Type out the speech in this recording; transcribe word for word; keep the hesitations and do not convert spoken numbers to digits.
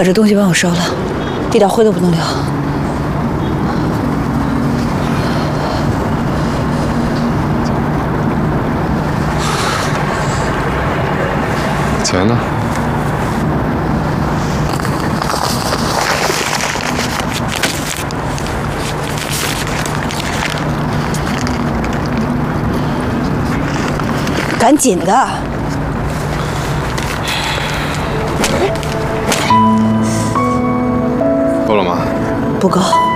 把这东西帮我烧了，一点灰都不能留。 钱呢？ 赶紧的！ 够了吗？ 不够。